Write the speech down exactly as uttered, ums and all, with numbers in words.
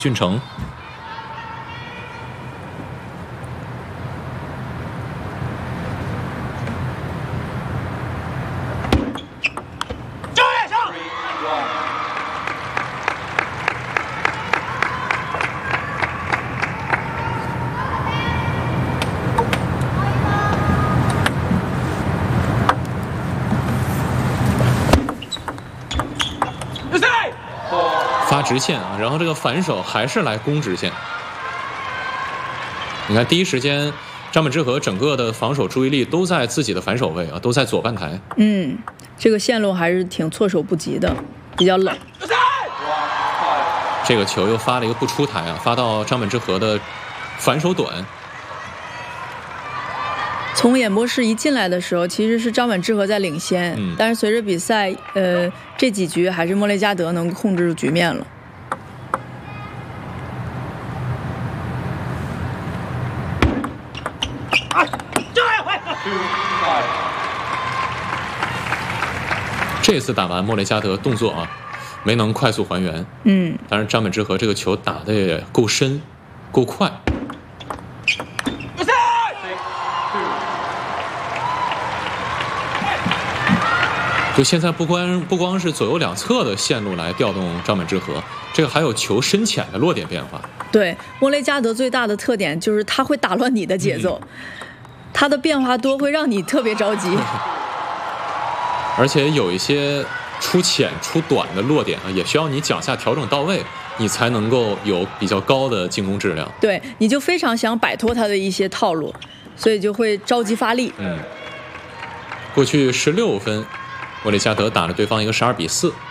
俊成。发直线啊，然后这个反手还是来攻直线。你看第一时间张本智和整个的防守注意力都在自己的反手位啊，都在左半台。 嗯，这个线路还是挺措手不及的，比较冷。 这个球又发了一个不出台啊，发到张本智和的反手短。 从演播室一进来的时候，其实是张本智和在领先， 嗯、 但是随着比赛，呃，这几局还是莫雷加德能控制住局面了。 这次打完莫雷加德动作啊，没能快速还原。 嗯， 但是张本智和这个球打得也够深，够快。就现在不光不光是左右两侧的线路来调动张本智和，这个还有球深浅的落点变化。 对，莫雷加德最大的特点就是他会打乱你的节奏，嗯、他的变化多会让你特别着急。 而且有一些出浅出短的落点啊，也需要你脚下调整到位，你才能够有比较高的进攻质量。 对，你就非常想摆脱他的一些套路，所以就会着急发力。 嗯，过去十六分。莫雷加德打了对方一个十二比四。